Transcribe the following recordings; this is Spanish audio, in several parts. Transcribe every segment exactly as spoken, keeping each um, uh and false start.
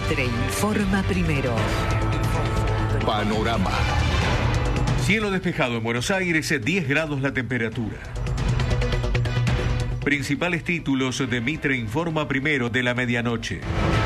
Mitre informa primero. Panorama. Cielo despejado en Buenos Aires, diez grados la temperatura. Principales títulos de Mitre informa primero de la medianoche.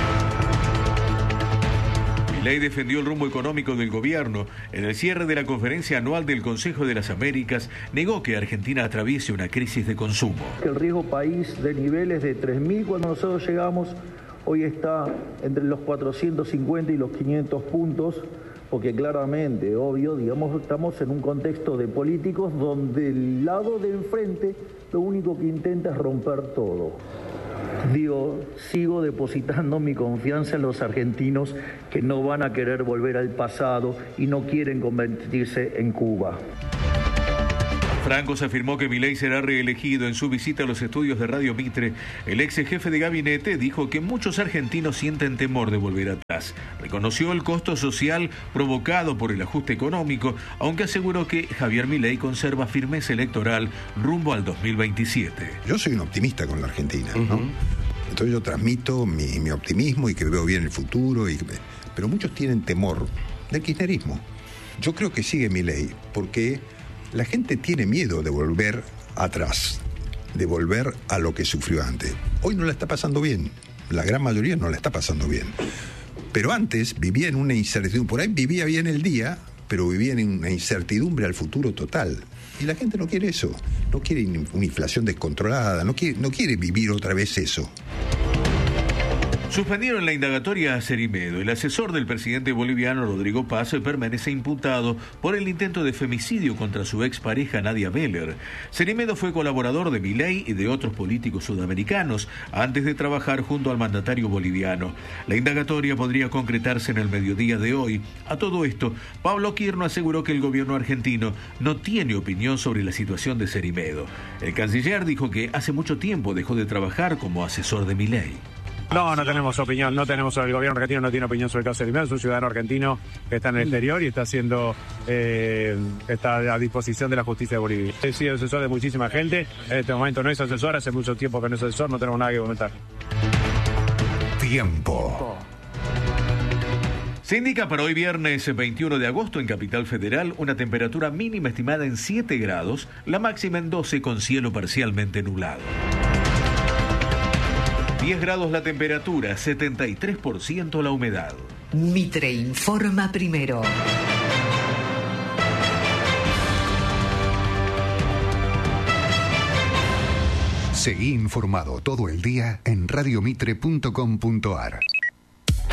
Milei defendió el rumbo económico del gobierno. En el cierre de la conferencia anual del Consejo de las Américas, negó que Argentina atraviese una crisis de consumo. El riesgo país de niveles de tres mil cuando nosotros llegamos, hoy está entre los cuatrocientos cincuenta y los quinientos puntos, porque claramente, obvio, digamos, estamos en un contexto de políticos donde el lado de enfrente lo único que intenta es romper todo. Digo, sigo depositando mi confianza en los argentinos que no van a querer volver al pasado y no quieren convertirse en Cuba. Francos afirmó que Milei será reelegido. En su visita a los estudios de Radio Mitre, el ex jefe de gabinete dijo que muchos argentinos sienten temor de volver atrás. Reconoció el costo social provocado por el ajuste económico, aunque aseguró que Javier Milei conserva firmeza electoral rumbo al dos mil veintisiete. Yo soy un optimista con la Argentina, ¿no? Uh-huh. Entonces yo transmito mi, mi optimismo y que veo bien el futuro, y, pero muchos tienen temor del kirchnerismo. Yo creo que sigue Milei, porque la gente tiene miedo de volver atrás, de volver a lo que sufrió antes. Hoy no la está pasando bien, la gran mayoría no la está pasando bien. Pero antes vivía en una incertidumbre, por ahí vivía bien el día, pero vivía en una incertidumbre al futuro total. Y la gente no quiere eso, no quiere una inflación descontrolada, no quiere, no quiere vivir otra vez eso. Suspendieron la indagatoria a Cerimedo. El asesor del presidente boliviano Rodrigo Paz permanece imputado por el intento de femicidio contra su expareja Nadia Beller. Cerimedo fue colaborador de Milei y de otros políticos sudamericanos antes de trabajar junto al mandatario boliviano. La indagatoria podría concretarse en el mediodía de hoy. A todo esto, Pablo Quirno aseguró que el gobierno argentino no tiene opinión sobre la situación de Cerimedo. El canciller dijo que hace mucho tiempo dejó de trabajar como asesor de Milei. No, no tenemos opinión, no tenemos, el gobierno argentino no tiene opinión sobre el caso de Cerimedo, es un ciudadano argentino que está en el exterior y está haciendo, eh, está a disposición de la justicia de Bolivia. He sido asesor de muchísima gente, en este momento no es asesor, hace mucho tiempo que no es asesor, no tenemos nada que comentar. Tiempo. Se indica para hoy viernes veintiuno de agosto en Capital Federal una temperatura mínima estimada en siete grados, la máxima en doce con cielo parcialmente nublado. diez grados la temperatura, setenta y tres por ciento la humedad. Mitre informa primero. Seguí informado todo el día en radio mitre punto com punto ar.